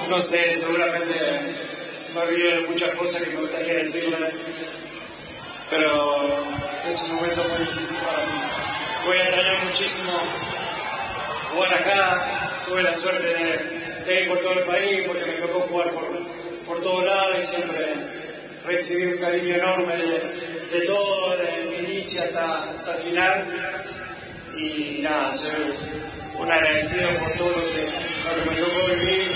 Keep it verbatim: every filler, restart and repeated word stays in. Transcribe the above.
no sé, seguramente me olvidé de muchas cosas que me gustaría decirles, pero es un momento muy difícil para mí. Voy a extrañar muchísimo jugar acá. Tuve la suerte de, de ir por todo el país porque me tocó jugar por, por todos lados y siempre recibí un cariño enorme de, de todo, desde el inicio hasta, hasta el final. Y nada, soy un agradecido por todo lo que, lo que me tocó vivir